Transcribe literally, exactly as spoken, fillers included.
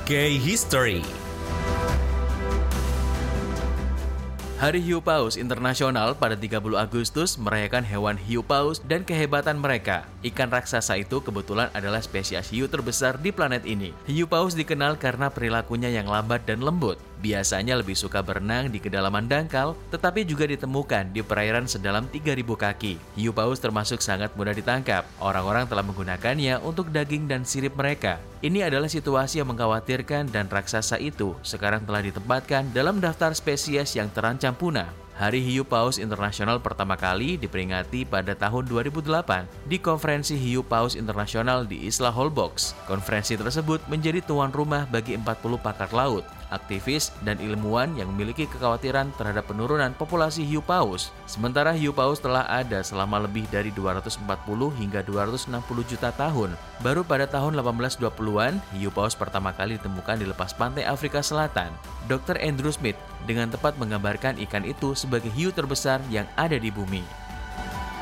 Gay History. Hari Hiu Paus Internasional pada tiga puluh Agustus merayakan hewan hiu paus dan kehebatan mereka. Ikan raksasa itu kebetulan adalah spesies hiu terbesar di planet ini. Hiu paus dikenal karena perilakunya yang lambat dan lembut. Biasanya lebih suka berenang di kedalaman dangkal, tetapi juga ditemukan di perairan sedalam tiga ribu kaki. Hiu paus termasuk sangat mudah ditangkap. Orang-orang telah menggunakannya untuk daging dan sirip mereka. Ini adalah situasi yang mengkhawatirkan dan raksasa itu sekarang telah ditempatkan dalam daftar spesies yang terancam punah. Hari Hiu Paus Internasional pertama kali diperingati pada tahun dua ribu delapan di Konferensi Hiu Paus Internasional di Isla Holbox. Konferensi tersebut menjadi tuan rumah bagi empat puluh pakar laut, aktivis, dan ilmuwan yang memiliki kekhawatiran terhadap penurunan populasi hiu paus. Sementara hiu paus telah ada selama lebih dari dua ratus empat puluh hingga dua ratus enam puluh juta tahun. Baru pada tahun delapan belas dua puluhan, hiu paus pertama kali ditemukan di lepas pantai Afrika Selatan. dokter Andrew Smith dengan tepat menggambarkan ikan itu sebagai hiu terbesar yang ada di bumi.